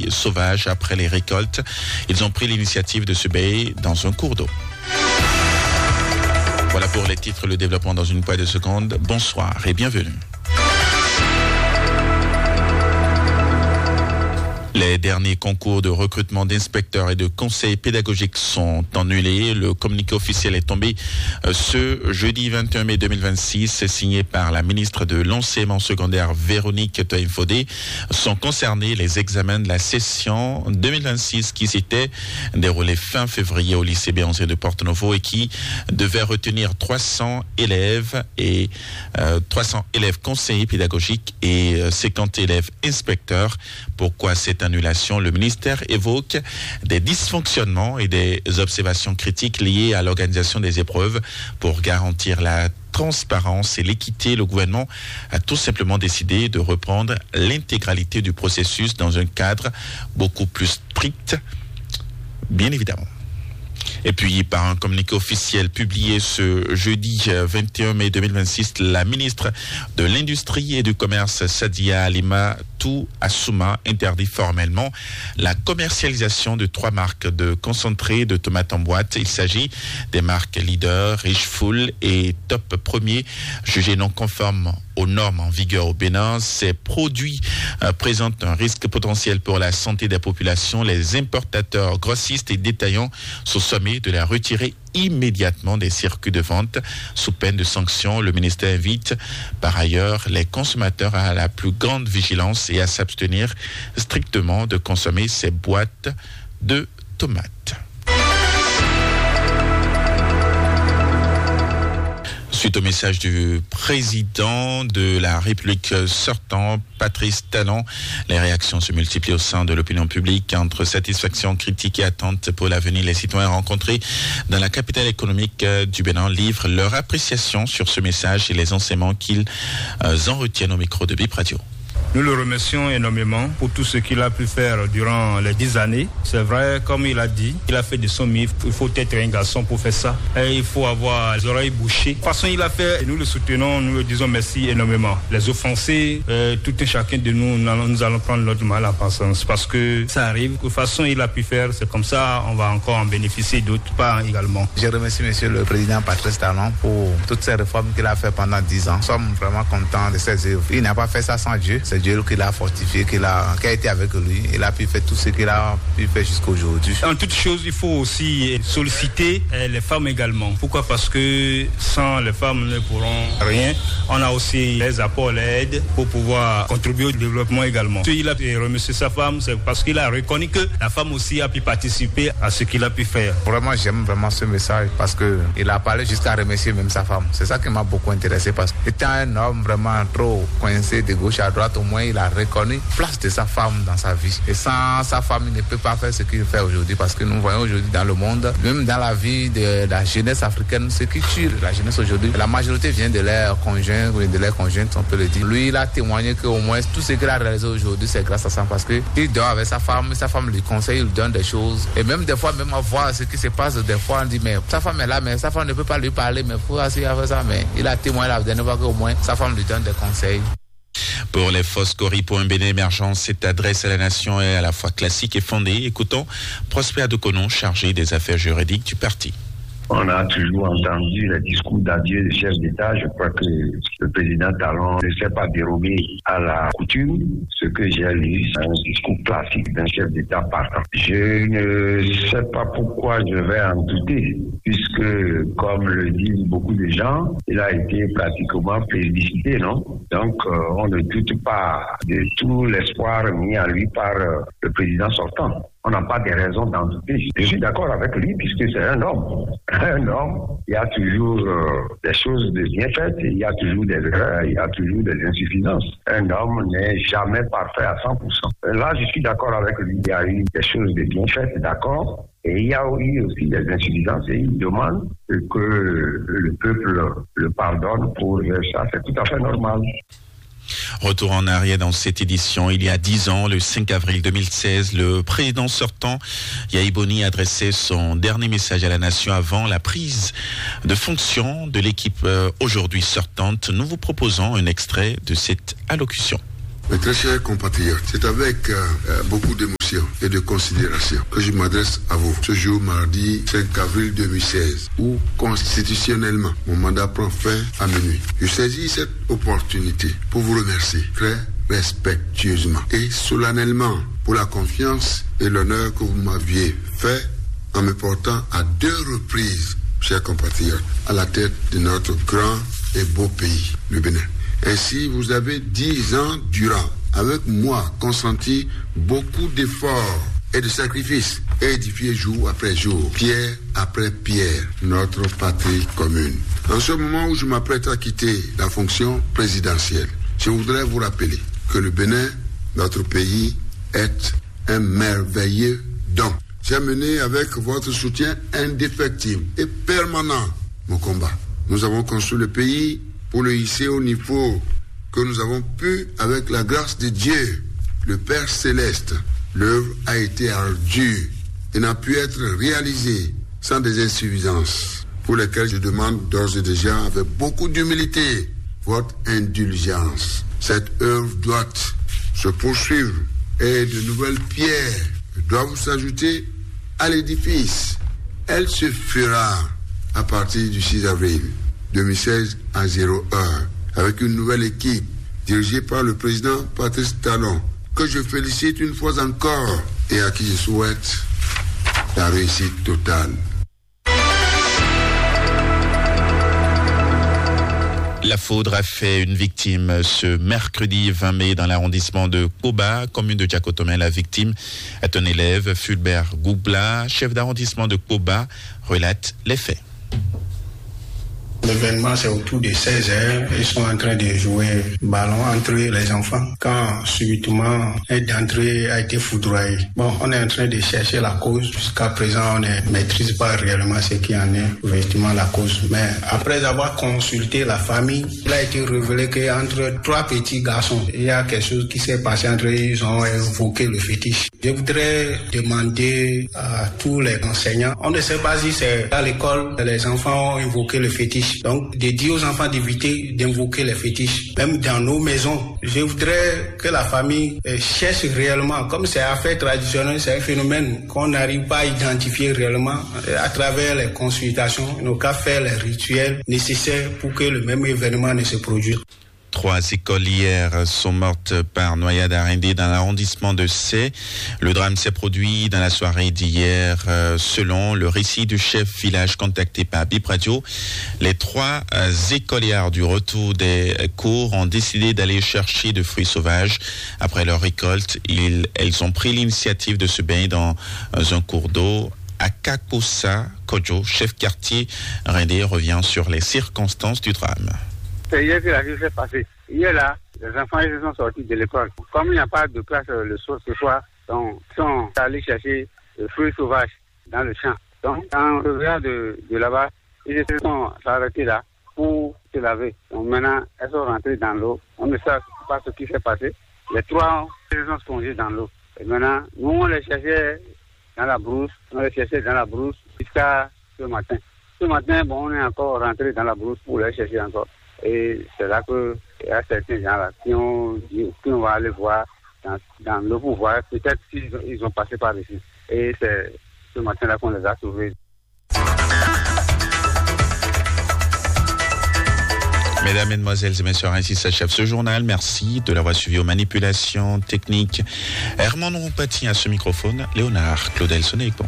sauvages après les récoltes. Ils ont pris l'initiative de se baigner dans un cours d'eau. Voilà pour les titres, le développement dans une poignée de secondes. Bonsoir et bienvenue. Les derniers concours de recrutement d'inspecteurs et de conseillers pédagogiques sont annulés. Le communiqué officiel est tombé ce jeudi 21 mai 2026, signé par la ministre de l'Enseignement secondaire Véronique Toïm-Fodé. Sont concernés les examens de la session 2026 qui s'était déroulée fin février au lycée Béancé de Porto-Novo et qui devait retenir 300 élèves conseillers pédagogiques et 50 élèves inspecteurs. Pourquoi cette annulation? Le ministère évoque des dysfonctionnements et des observations critiques liées à l'organisation des épreuves. Pour garantir la transparence et l'équité, le gouvernement a tout simplement décidé de reprendre l'intégralité du processus dans un cadre beaucoup plus strict, bien évidemment. Et puis, par un communiqué officiel publié ce jeudi 21 mai 2026, la ministre de l'Industrie et du Commerce, Sadia Alimatou Assouma, interdit formellement la commercialisation de 3 marques de concentré de tomates en boîte. Il s'agit des marques Leader, Richeful et Top Premier, jugées non conformes aux normes en vigueur au Bénin. Ces produits présentent un risque potentiel pour la santé des populations. Les importateurs, grossistes et détaillants sont sommés de la retirer immédiatement des circuits de vente sous peine de sanctions. Le ministère invite par ailleurs les consommateurs à la plus grande vigilance et à s'abstenir strictement de consommer ces boîtes de tomates. Suite au message du président de la République sortant, Patrice Talon, les réactions se multiplient au sein de l'opinion publique. Entre satisfaction, critique et attente pour l'avenir, les citoyens rencontrés dans la capitale économique du Bénin livrent leur appréciation sur ce message et les enseignements qu'ils en retiennent au micro de Bip Radio. Nous le remercions énormément pour tout ce qu'il a pu faire durant les 10 années. C'est vrai, comme il a dit, il a fait de son mieux. Il faut être un garçon pour faire ça. Et il faut avoir les oreilles bouchées. De toute façon, il a fait, et nous le soutenons, nous le disons merci énormément. Les offensés, tout un chacun de nous, nous allons prendre notre mal en patience parce que ça arrive. De toute façon, il a pu faire, c'est comme ça, on va encore en bénéficier d'autres parts également. Je remercie monsieur le président Patrice Talon pour toutes ces réformes qu'il a fait pendant 10 ans. Nous sommes vraiment contents de ses œuvres. Il n'a pas fait ça sans Dieu. C'est Dieu qui l'a fortifié, qui a été avec lui. Il a pu faire tout ce qu'il a pu faire jusqu'à aujourd'hui. En toute chose, il faut aussi solliciter les femmes également. Pourquoi? Parce que sans les femmes, nous ne pourrons rien. On a aussi les apports, l'aide pour pouvoir contribuer au développement également. Il a remercié sa femme, c'est parce qu'il a reconnu que la femme aussi a pu participer à ce qu'il a pu faire. Vraiment, j'aime vraiment ce message parce qu'il a parlé jusqu'à remercier même sa femme. C'est ça qui m'a beaucoup intéressé parce que étant un homme vraiment trop coincé de gauche à droite, au moins il a reconnu la place de sa femme dans sa vie. Et sans sa femme, il ne peut pas faire ce qu'il fait aujourd'hui parce que nous voyons aujourd'hui dans le monde, même dans la vie de la jeunesse africaine, ce qui tue la jeunesse aujourd'hui, la majorité vient de leurs conjoints ou de leurs conjointes, on peut le dire. Lui, il a témoigné qu'au moins tout ce qu'il a réalisé aujourd'hui, c'est grâce à ça parce qu'il dort avec sa femme lui conseille, il lui donne des choses. Et même des fois, même à voir ce qui se passe, des fois, on dit, mais sa femme est là, mais sa femme ne peut pas lui parler, mais pourquoi s'il a fait ça? Mais il a témoigné la dernière fois qu'au moins sa femme lui donne des conseils. Pour les fausses coris pour un Bénin émergent, cette adresse à la nation est à la fois classique et fondée. Écoutons Prosper Adekonon, chargé des affaires juridiques du parti. On a toujours entendu les discours d'adieu des chefs d'État. Je crois que le président Talon ne s'est pas dérobé à la coutume. Ce que j'ai lu, c'est un discours classique d'un chef d'État partant. Je ne sais pas pourquoi je vais en douter, puisque, comme le disent beaucoup de gens, il a été pratiquement plébiscité, non? Donc, on ne doute pas de tout l'espoir mis en lui par le président sortant. On n'a pas de raison d'en douter. Je suis d'accord avec lui puisque c'est un homme. Un homme, il y a toujours des choses de bien faites, il y a toujours des erreurs, il y a toujours des insuffisances. Un homme n'est jamais parfait à 100%. Là, je suis d'accord avec lui. Il y a eu des choses de bien faites, d'accord. Et il y a eu aussi des insuffisances et il demande que le peuple le pardonne pour ça. C'est tout à fait normal. Retour en arrière dans cette édition. Il y a 10 ans, le 5 avril 2016, le président sortant, Yahya Boni, adressait son dernier message à la nation avant la prise de fonction de l'équipe aujourd'hui sortante. Nous vous proposons un extrait de cette allocution. Mes très chers compatriotes, c'est avec beaucoup d'émotion d'affection et de considération que je m'adresse à vous ce jour mardi 5 avril 2016 où constitutionnellement mon mandat prend fin à minuit. Je saisis cette opportunité pour vous remercier très respectueusement et solennellement pour la confiance et l'honneur que vous m'aviez fait en me portant à 2 reprises, chers compatriotes, à la tête de notre grand et beau pays, le Bénin. Ainsi, vous avez 10 ans durant, avec moi, consenti beaucoup d'efforts et de sacrifices, et édifié jour après jour, pierre après pierre, notre patrie commune. En ce moment où je m'apprête à quitter la fonction présidentielle, je voudrais vous rappeler que le Bénin, notre pays, est un merveilleux don. J'ai mené avec votre soutien indéfectible et permanent mon combat. Nous avons construit le pays pour le hisser au niveau que nous avons pu avec la grâce de Dieu, le Père Céleste. L'œuvre a été ardue et n'a pu être réalisée sans des insuffisances pour lesquelles je demande d'ores et déjà avec beaucoup d'humilité votre indulgence. Cette œuvre doit se poursuivre et de nouvelles pierres doivent s'ajouter à l'édifice. Elle se fera à partir du 6 avril 2016 à 01 avec une nouvelle équipe dirigée par le président Patrice Talon que je félicite une fois encore et à qui je souhaite la réussite totale. La foudre a fait une victime ce mercredi 20 mai dans l'arrondissement de Koba, commune de Djakotomé. La victime est un élève, Fulbert Goubla, chef d'arrondissement de Koba, relate les faits. L'événement, c'est autour de 16h. Ils sont en train de jouer ballon entre les enfants. Quand subitement, un d'entre eux a été foudroyé. Bon, on est en train de chercher la cause. Jusqu'à présent, on ne maîtrise pas réellement ce qui en est, effectivement, la cause. Mais après avoir consulté la famille, il a été révélé qu'entre 3 petits garçons, il y a quelque chose qui s'est passé entre eux. Ils ont évoqué le fétiche. Je voudrais demander à tous les enseignants, on ne sait pas si c'est à l'école que les enfants ont évoqué le fétiche. Donc, de dire aux enfants d'éviter d'invoquer les fétiches, même dans nos maisons. Je voudrais que la famille cherche réellement, comme c'est affaire traditionnelle, c'est un phénomène qu'on n'arrive pas à identifier réellement à travers les consultations, nos cas faire les rituels nécessaires pour que le même événement ne se produise. 3 écolières sont mortes par noyade arrêtée dans l'arrondissement de Sey. Le drame s'est produit dans la soirée d'hier. Selon le récit du chef village contacté par Bip Radio, les 3 écolières du retour des cours ont décidé d'aller chercher de fruits sauvages. Après leur récolte, elles ont pris l'initiative de se baigner dans un cours d'eau. Akakosa Kojo, chef quartier Rendé, revient sur les circonstances du drame. C'est hier que la vie s'est passée. Hier là, les enfants ils sont sortis de l'école. Comme il n'y a pas de classe le soir ce soir, donc ils sont allés chercher des fruits sauvages dans le champ. Donc en revenant de là-bas, ils se sont arrêtés là pour se laver. Donc maintenant, elles sont rentrées dans l'eau. On ne sait pas ce qui s'est passé. Les 3 ils sont plongés dans l'eau. Et maintenant, nous on les cherchait dans la brousse. Jusqu'à ce matin. Ce matin, bon, on est encore rentré dans la brousse pour les chercher encore. Et c'est là qu'il y a certains gens-là qui ont dit qu'on va aller voir dans le pouvoir, peut-être qu'ils ont passé par ici. Et c'est ce matin-là qu'on les a trouvés. Mesdames, Mesdemoiselles et Messieurs, ainsi s'achève ce journal. Merci de l'avoir suivi aux manipulations techniques. Herman Rompati à ce microphone, Léonard Claudel Sonégon.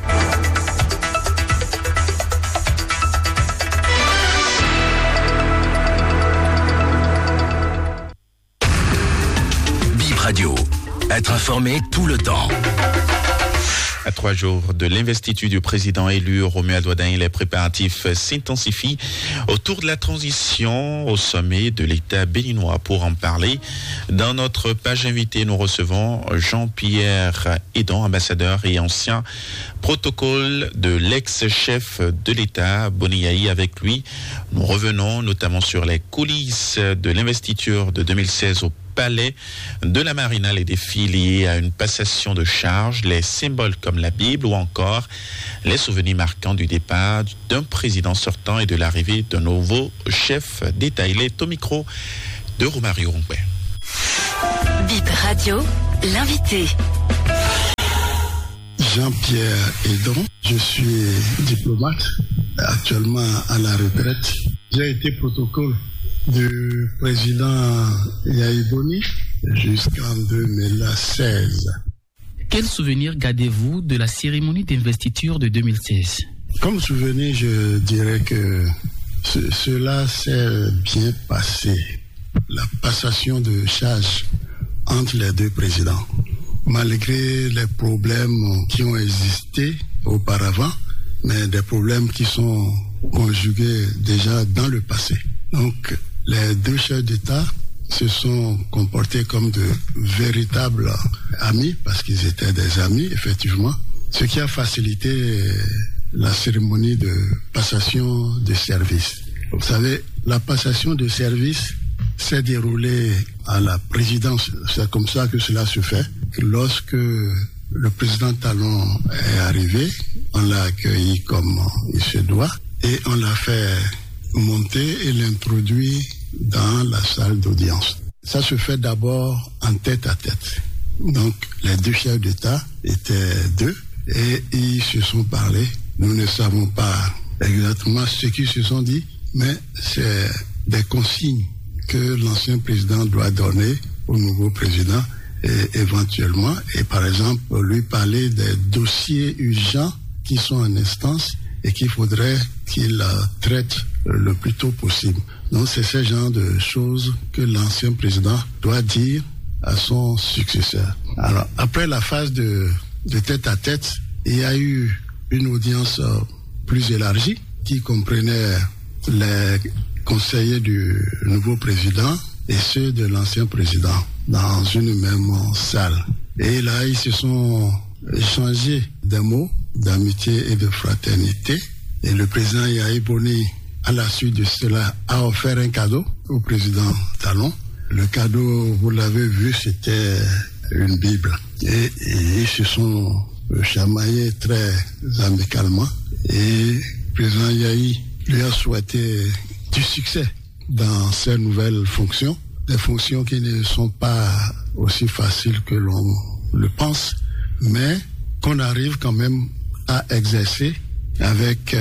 Radio. Être informé tout le temps. À 3 jours de l'investiture du président élu Romuald Wadhain, les préparatifs s'intensifient autour de la transition au sommet de l'État béninois. Pour en parler, dans notre page invitée, nous recevons Jean-Pierre Edon, ambassadeur et ancien protocole de l'ex-chef de l'État, Boniaï. Avec lui, nous revenons notamment sur les coulisses de l'investiture de 2016 au Palais de la Marina, les défis liés à une passation de charges, les symboles comme la Bible ou encore les souvenirs marquants du départ d'un président sortant et de l'arrivée d'un nouveau chef d'État. Il est au micro de Romario Rompé. Bip Radio, l'invité. Jean-Pierre Edon. Je suis diplomate, actuellement à la retraite. J'ai été protocole du président Yahya Boni jusqu'en 2016. Quel souvenir gardez-vous de la cérémonie d'investiture de 2016? Comme souvenir, je dirais que cela s'est bien passé. La passation de charge entre les deux présidents, malgré les problèmes qui ont existé auparavant, mais des problèmes qui sont conjugués déjà dans le passé. Donc, les deux chefs d'État se sont comportés comme de véritables amis, parce qu'ils étaient des amis, effectivement, ce qui a facilité la cérémonie de passation de service. Vous savez, la passation de service s'est déroulée à la présidence. C'est comme ça que cela se fait. Lorsque le président Talon est arrivé, on l'a accueilli comme il se doit et on l'a fait monter et l'introduit dans la salle d'audience. Ça se fait d'abord en tête à tête. Donc les deux chefs d'État étaient deux et ils se sont parlé. Nous ne savons pas exactement ce qu'ils se sont dit, mais c'est des consignes que l'ancien président doit donner au nouveau président et éventuellement, et par exemple, lui parler des dossiers urgents qui sont en instance et qu'il faudrait qu'il traite le plus tôt possible. Donc c'est ce genre de choses que l'ancien président doit dire à son successeur. Alors, après la phase de tête à tête, il y a eu une audience plus élargie qui comprenait les conseillers du nouveau président et ceux de l'ancien président dans une même salle. Et là, ils se sont échangés des mots d'amitié et de fraternité. Et le président Yahya Boni, à la suite de cela, a offert un cadeau au président Talon. Le cadeau, vous l'avez vu, c'était une Bible. Et ils se sont chamaillés très amicalement. Et le président Yahya lui a souhaité du succès dans ses nouvelles fonctions, des fonctions qui ne sont pas aussi faciles que l'on le pense, mais qu'on arrive quand même à exercer avec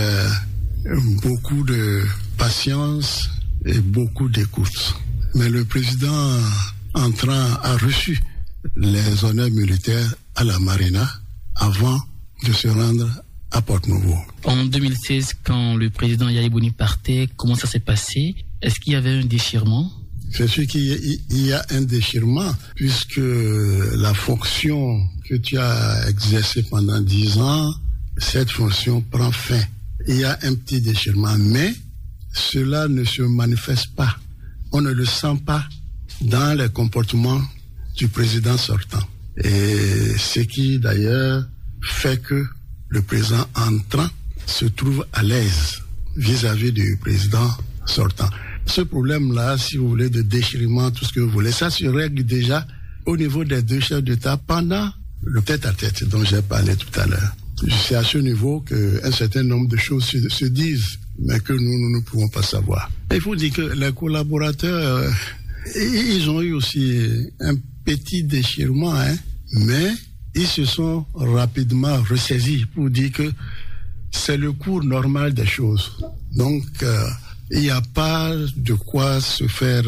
beaucoup de patience et beaucoup d'écoute. Mais le président entrant a reçu les honneurs militaires à la Marina avant de se rendre à Porte-Nouveau. En 2016, quand le président Yahya Boni partait, comment ça s'est passé? Est-ce qu'il y avait un déchirement? C'est sûr qu'il y a un déchirement, puisque la fonction que tu as exercée pendant 10 ans, cette fonction prend fin. Il y a un petit déchirement, mais cela ne se manifeste pas. On ne le sent pas dans les comportements du président sortant. Et ce qui d'ailleurs fait que le président entrant se trouve à l'aise vis-à-vis du président sortant. Ce problème-là, si vous voulez, de déchirement, tout ce que vous voulez, ça se règle déjà au niveau des deux chefs d'État pendant le tête-à-tête dont j'ai parlé tout à l'heure. C'est à ce niveau qu'un certain nombre de choses se disent, mais que nous ne pouvons pas savoir. Il faut dire que les collaborateurs, ils ont eu aussi un petit déchirement, mais ils se sont rapidement ressaisis pour dire que c'est le cours normal des choses. Donc, il n'y a pas de quoi se faire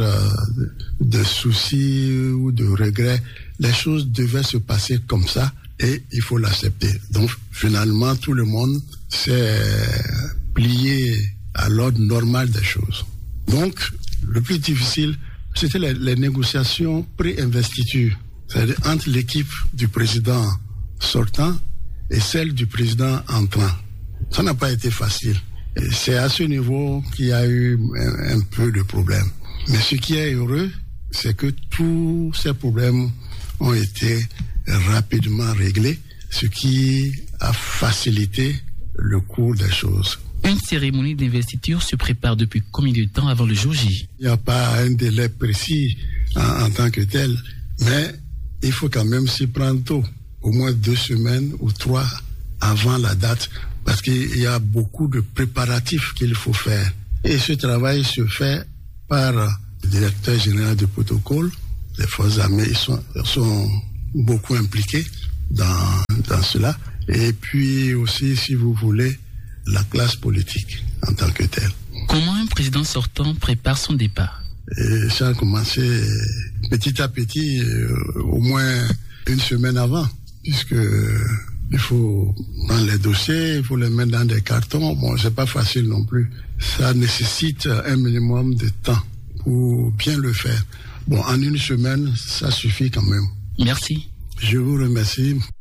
de soucis ou de regrets. Les choses devaient se passer comme ça et il faut l'accepter. Donc, finalement, tout le monde s'est plié à l'ordre normal des choses. Donc, le plus difficile, c'était les négociations pré-investiture. C'est-à-dire entre l'équipe du président sortant et celle du président entrant. Ça n'a pas été facile. Et c'est à ce niveau qu'il y a eu un peu de problèmes. Mais ce qui est heureux, c'est que tous ces problèmes ont été rapidement réglés, ce qui a facilité le cours des choses. Une cérémonie d'investiture se prépare depuis combien de temps avant le jour J? Il n'y a pas un délai précis en tant que tel, mais il faut quand même s'y prendre tôt, au moins 2 semaines ou 3 avant la date, parce qu'il y a beaucoup de préparatifs qu'il faut faire. Et ce travail se fait par le directeur général du protocole. Les forces armées sont beaucoup impliquées dans cela. Et puis aussi, si vous voulez, la classe politique en tant que telle. Comment un président sortant prépare son départ? Et ça a commencé petit à petit, au moins une semaine avant, puisque il faut prendre les dossiers, il faut les mettre dans des cartons. Bon, c'est pas facile non plus. Ça nécessite un minimum de temps pour bien le faire. Bon, en une semaine, ça suffit quand même. Merci. Je vous remercie.